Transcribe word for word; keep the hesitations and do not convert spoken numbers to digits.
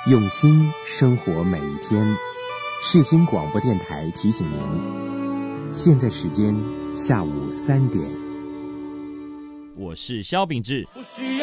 用心生活每一天。世新广播电台提醒您，现在时间下午三点。 我是萧秉治。